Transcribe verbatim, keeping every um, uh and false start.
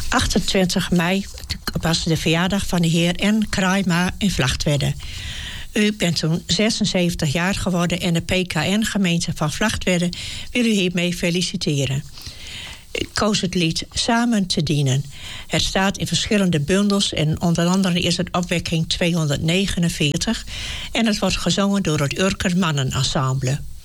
achtentwintig mei was de verjaardag van de heer N. Kraaima in Vlagtwedde. U bent toen zesenzeventig jaar geworden en de P K N-gemeente van Vlagtwedde wil u hiermee feliciteren. Ik koos het lied Samen te dienen. Het staat in verschillende bundels en onder andere is het opwekking tweehonderdnegenenveertig en het wordt gezongen door het Urker Mannenensemble.